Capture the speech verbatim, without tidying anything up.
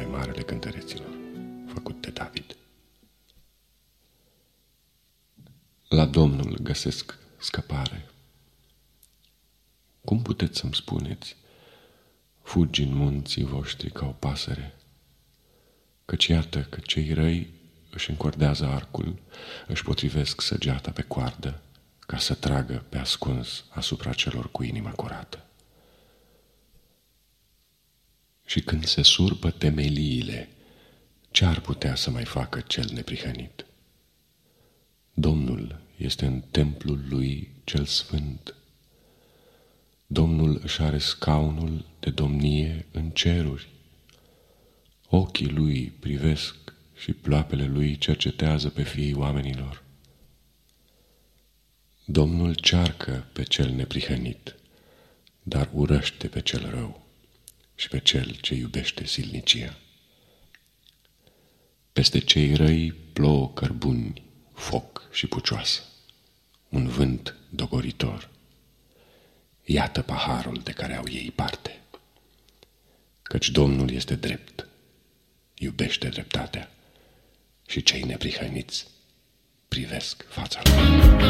mai marele cântăreților, făcut de David. La Domnul găsesc scăpare. Cum puteți să-mi spuneți, fugi în munții voștri ca o pasăre? Căci iată că cei răi își încordează arcul, își potrivesc săgeata pe coardă, ca să tragă pe ascuns asupra celor cu inima curată. Și când se surpă temeliile, ce-ar putea să mai facă cel neprihănit? Domnul este în templul lui cel sfânt. Domnul își are scaunul de domnie în ceruri. Ochii lui privesc și ploapele lui cercetează pe fiii oamenilor. Domnul cearcă pe cel neprihănit, dar urăște pe cel rău și pe cel ce iubește silnicia. Peste cei răi plouă cărbuni, foc și pucioasă, un vânt dogoritor. Iată paharul de care au ei parte. Căci Domnul este drept, iubește dreptatea și cei neprihăniți privesc fața lui.